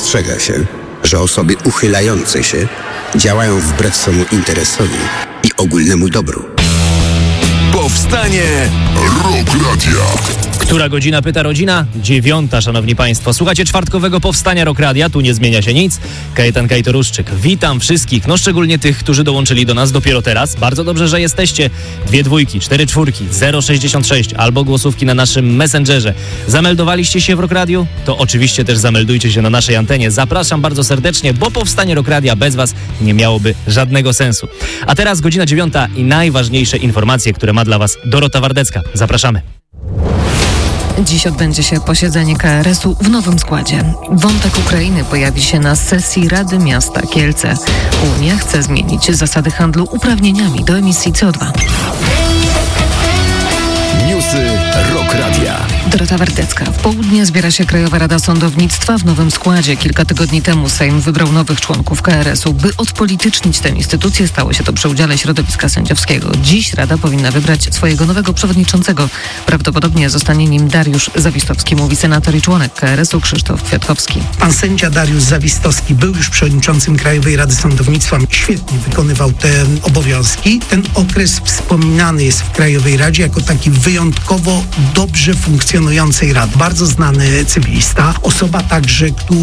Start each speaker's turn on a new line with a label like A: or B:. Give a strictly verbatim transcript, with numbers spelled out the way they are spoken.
A: Dostrzega się, że osoby uchylające się działają wbrew swemu interesowi i ogólnemu dobru.
B: Powstanie Rock Radia.
C: Która godzina, pyta rodzina? Dziewiąta, szanowni państwo. Słuchacie czwartkowego Powstania Rock Radia, tu nie zmienia się nic. Kajetan Kajtoruszczyk. Witam wszystkich, no szczególnie tych, którzy dołączyli do nas dopiero teraz. Bardzo dobrze, że jesteście. Dwie dwójki, cztery czwórki, zero sześćdziesiąt sześć albo głosówki na naszym Messengerze. Zameldowaliście się w Rock Radiu? To oczywiście też zameldujcie się na naszej antenie. Zapraszam bardzo serdecznie, bo Powstanie Rock Radia bez was nie miałoby żadnego sensu. A teraz godzina dziewiąta i najważniejsze informacje, które ma dla was Dorota Wardecka. Zapraszamy.
D: Dziś odbędzie się posiedzenie K R S u w nowym składzie. Wątek Ukrainy pojawi się na sesji Rady Miasta Kielce. Unia chce zmienić zasady handlu uprawnieniami do emisji C O dwa.
B: Newsy Rock Radia.
D: Dorota Wardecka. W południe zbiera się Krajowa Rada Sądownictwa w nowym składzie. Kilka tygodni temu Sejm wybrał nowych członków K R S u. By odpolitycznić tę instytucję, stało się to przy udziale środowiska sędziowskiego. Dziś Rada powinna wybrać swojego nowego przewodniczącego. Prawdopodobnie zostanie nim Dariusz Zawistowski, mówi senator i członek K R S u Krzysztof Kwiatkowski.
E: Pan sędzia Dariusz Zawistowski był już przewodniczącym Krajowej Rady Sądownictwa. Świetnie wykonywał te obowiązki. Ten okres wspominany jest w Krajowej Radzie jako taki wyjątkowo dobrze funkcjonującej rady. Bardzo znany cywilista, osoba także, która